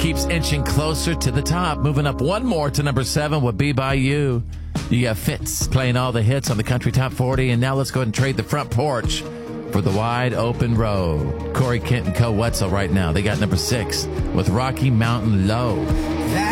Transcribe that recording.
keeps inching closer to the top, moving up one more to number 7 would Be By You. You got Fitz playing all the hits on the Country Top 40, and now let's go ahead and trade the front porch for the wide open road. Corey Kent and Co. Wetzel right now. They got number 6 with Rocky Mountain Low.